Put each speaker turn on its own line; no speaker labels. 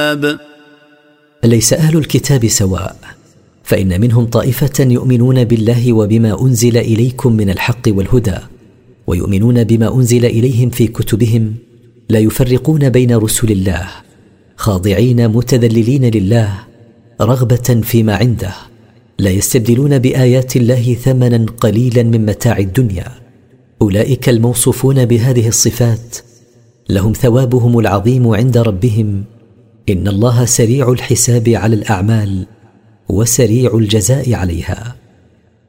الكتاب.
ليس أهل الكتاب سواء، فإن منهم طائفة يؤمنون بالله وبما أنزل إليكم من الحق والهدى، ويؤمنون بما أنزل إليهم في كتبهم، لا يفرقون بين رسل الله، خاضعين متذللين لله رغبة فيما عنده، لا يستبدلون بآيات الله ثمنا قليلا من متاع الدنيا. أولئك الموصوفون بهذه الصفات لهم ثوابهم العظيم عند ربهم، إن الله سريع الحساب على الأعمال وسريع الجزاء عليها.